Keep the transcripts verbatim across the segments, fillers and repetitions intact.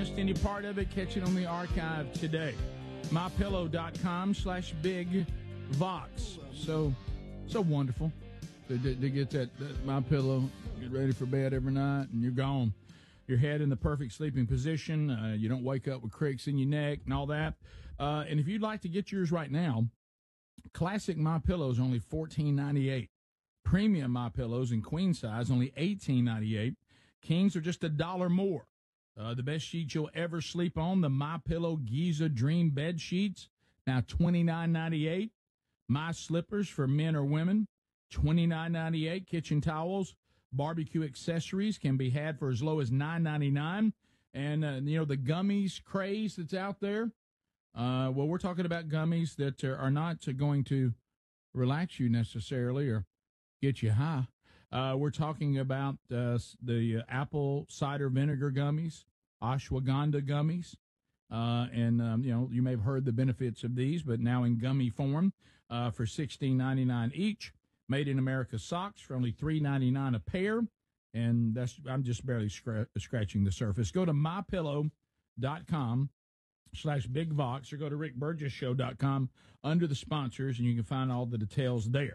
missed any part of it, catch it on the archive today. MyPillow.com slash Big Vox. So, so wonderful to, to, to get that, that MyPillow, get ready for bed every night, and you're gone. Your head in the perfect sleeping position. Uh, you don't wake up with cricks in your neck and all that. Uh, and if you'd like to get yours right now, classic MyPillow is only fourteen ninety-eight. Premium MyPillows in queen size only eighteen ninety-eight. Kings are just a dollar more. Uh, the best sheets you'll ever sleep on, the MyPillow Giza Dream Bed Sheets, now twenty-nine ninety-eight. My Slippers for men or women, twenty-nine ninety-eight. Kitchen towels, barbecue accessories can be had for as low as nine ninety-nine. And, uh, you know, the gummies craze that's out there, uh, well, we're talking about gummies that are not going to relax you necessarily or get you high. Uh, we're talking about uh, the uh, apple cider vinegar gummies, ashwagandha gummies. Uh, and, um, you know, you may have heard the benefits of these, but now in gummy form uh, for sixteen ninety-nine each. Made in America socks for only three ninety-nine a pair. And that's I'm just barely scra- scratching the surface. Go to MyPillow.com slash Big Vox or go to Rick Burgess Show dot com under the sponsors, and you can find all the details there.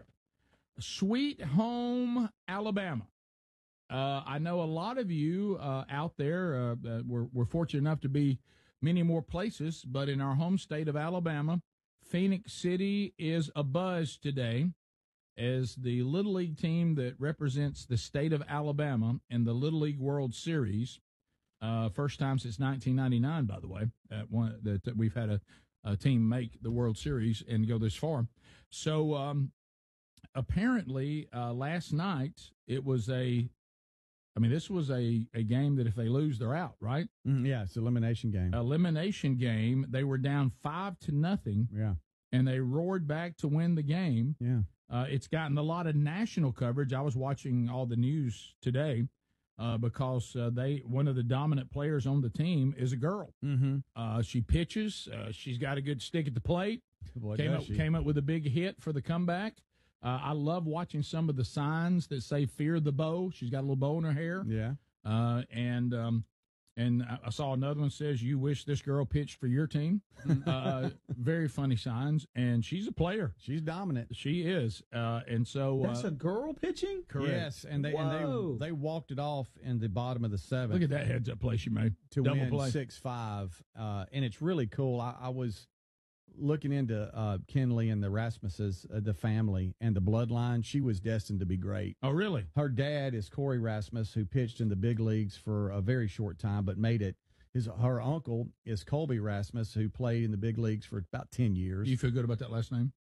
Sweet Home, Alabama. Uh, I know a lot of you uh, out there, uh, uh, we're, we're fortunate enough to be many more places, but in our home state of Alabama, Phoenix City is abuzz today as the Little League team that represents the state of Alabama in the Little League World Series. Uh, first time since nineteen ninety-nine, by the way, that, one, that, that we've had a, a team make the World Series and go this far. So, um, apparently, uh, last night, it was a, I mean, this was a, a game that if they lose, they're out, right? Mm, yeah, it's an elimination game. Elimination game. They were down five to nothing. Yeah. And they roared back to win the game. Yeah. Uh, it's gotten a lot of national coverage. I was watching all the news today uh, because uh, they one of the dominant players on the team is a girl. Mm-hmm. Uh, she pitches. Uh, she's got a good stick at the plate. Boy, came does up she. came up with a big hit for the comeback. Uh, I love watching some of the signs that say "Fear the bow." She's got a little bow in her hair. Yeah. Uh, and um, and I saw another one says, "You wish this girl pitched for your team." uh, very funny signs, and she's a player. She's dominant. She is, uh, and so That's uh, a girl pitching? correct. Yes, and they Whoa. and they they walked it off in the bottom of the seventh. Look at that heads up play she made to double win play. six five, uh, and it's really cool. I, I was looking into uh, Kenley and the Rasmuses, uh, the family and the bloodline. She was destined to be great. Oh, really? Her dad is Corey Rasmus, who pitched in the big leagues for a very short time, but made it. His her uncle is Colby Rasmus, who played in the big leagues for about ten years. Do you feel good about that last name?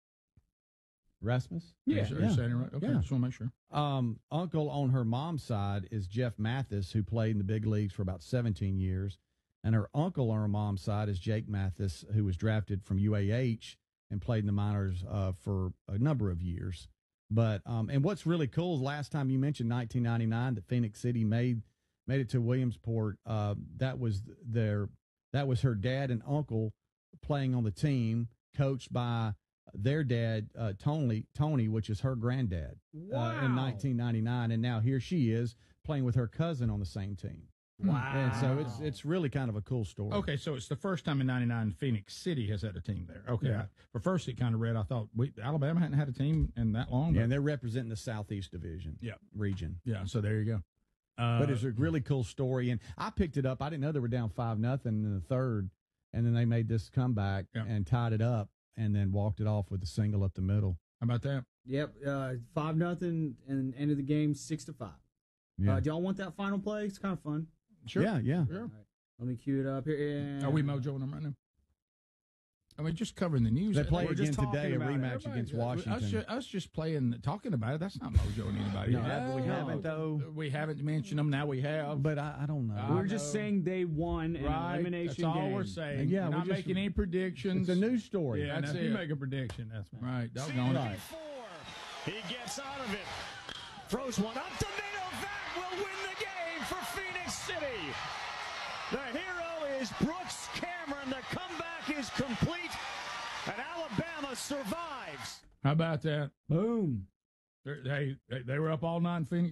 Rasmus? Yeah, are you saying it right? Okay, Yeah. just want to make sure. Um, uncle on her mom's side is Jeff Mathis, who played in the big leagues for about seventeen years. And her uncle on her mom's side is Jake Mathis, who was drafted from U A H and played in the minors uh, for a number of years. But um, and what's really cool is last time you mentioned nineteen ninety-nine that Phoenix City made made it to Williamsport. Uh, that was their that was her dad and uncle playing on the team, coached by their dad uh, Tony Tony, which is her granddad Wow. uh, in nineteen ninety-nine, and now here she is playing with her cousin on the same team. Wow. And so it's it's really kind of a cool story. Okay, so it's the first time in ninety-nine Phoenix City has had a team there. Okay. Yeah. I, for first, it kind of read, I thought, we, Alabama hadn't had a team in that long. Yeah, But, and they're representing the Southeast Division Yeah. region. yeah, so there you go. Uh, But it's a really cool story. And I picked it up. I didn't know they were down five nothing in the third. And then they made this comeback Yeah. and tied it up and then walked it off with a single up the middle. How about that? Yep, uh, five nothing, and end of the game six to five. Yeah. Uh, do y'all want that final play? It's kind of fun. Sure. Yeah, yeah. Sure. All right, let me cue it up here. And Are we mojoing them right now? I mean, just covering the news. They play We're again just today, talking a about it. rematch Everybody- against uh, Washington. Us, ju- us just playing, talking about it, that's not mojoing anybody. No, but we haven't, though. We haven't mentioned them, now we have. But I, I don't know. I We're just know. saying they won an Right, elimination that's all game. we're saying. Yeah, We're we're not just- making any predictions. It's a news story. Yeah, That's that's if you it. make a prediction, that's fine. Right, doggone it. Right. He gets out of it. Throws one up to middle. That will win the game for Phoenix City. The hero is Brooks Cameron. The comeback is complete, and Alabama survives. How about that? Boom. They're- They, they, they were up all night in Phoenix